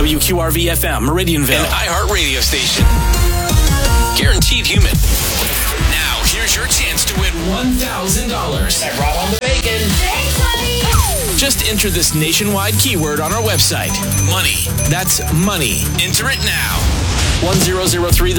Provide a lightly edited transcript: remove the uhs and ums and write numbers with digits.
WQRV-FM, Meridianville. An iHeart radio station. Guaranteed human. Now, here's your chance to win $1,000. I brought on the bacon. Thanks, honey. Just enter this nationwide keyword on our website. Money. That's money. Enter it now. 1003